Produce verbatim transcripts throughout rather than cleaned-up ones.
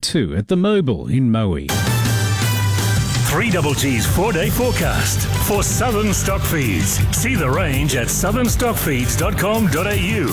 two at the Mobile in Moe. three G G's four-day forecast for Southern Stock Feeds. See the range at southern stock feeds dot com dot a u.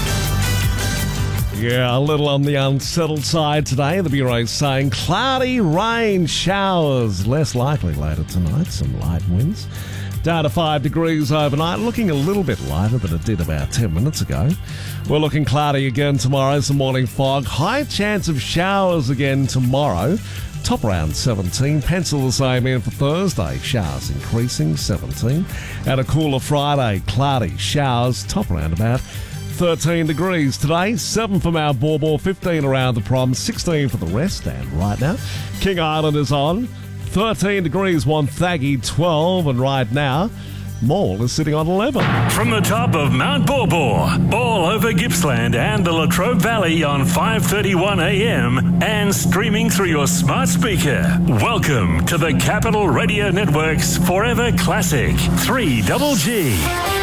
Yeah, a little on the unsettled side today. The Bureau's saying cloudy, rain, showers. Less likely later tonight. Some light winds. Down to five degrees overnight. Looking a little bit lighter than it did about ten minutes ago. We're looking cloudy again tomorrow. Some morning fog. High chance of showers again tomorrow. Top around seventeen. Pencil the same in for Thursday. Showers increasing, seventeen. And a cooler Friday. Cloudy, showers. Top around about thirteen degrees today, seven for Mount Baw, fifteen around the Prom, sixteen for the rest, and right now, King Island is on, thirteen degrees, Wonthaggi, twelve, and right now, Maule is sitting on eleven. From the top of Mount Baw Baw, all over Gippsland and the Latrobe Valley on five thirty-one a m and streaming through your smart speaker. Welcome to the Capital Radio Network's Forever Classic three G G.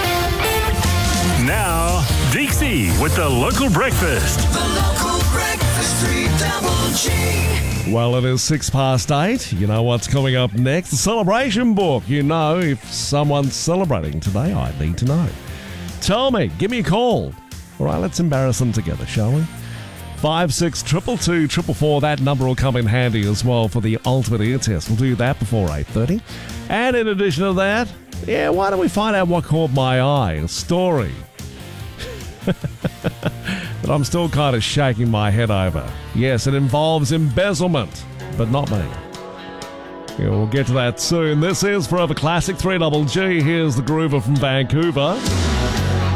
Now, Dixie with the local breakfast. The local breakfast, three G. Well, it is six past eight. You know what's coming up next? The celebration book. You know, if someone's celebrating today, I need to know. Tell me, give me a call. All right, let's embarrass them together, shall we? Five six triple two triple four. That number will come in handy as well for the ultimate ear test. We'll do that before eight thirty. And in addition to that, yeah, why don't we find out what caught my eye? A story. But I'm still kind of shaking my head over. Yes, it involves embezzlement, but not me. Yeah, we'll get to that soon. This is Forever Classic three G G. Here's the Groover from Vancouver.